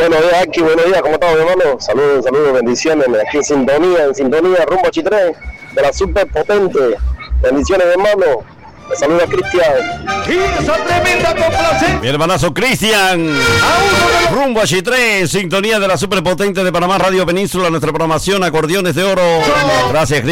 buenos días, Aki, buenos días, ¿cómo estamos, hermano? Saludos, bendiciones, aquí en sintonía, rumbo a Chitré, de la superpotente. Bendiciones, hermano. Me saluda Cristian. Y esa tremenda complacencia. Mi hermanazo Cristian. Rumbo a Chitré, sintonía de la superpotente de Panamá Radio Península, nuestra programación Acordeones de Oro. Gracias,